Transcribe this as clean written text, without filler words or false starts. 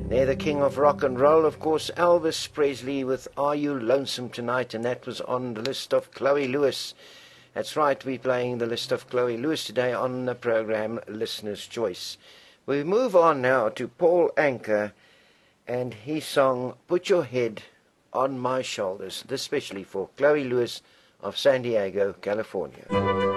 They're the king of rock and roll, of course, Elvis Presley with Are You Lonesome Tonight, and that was on the list of Chloe Lewis. That's right, we're playing the list of Chloe Lewis today on the program Listener's Choice. We move on now to Paul Anka and his song Put Your Head on My Shoulders, especially for Chloe Lewis of San Diego, California.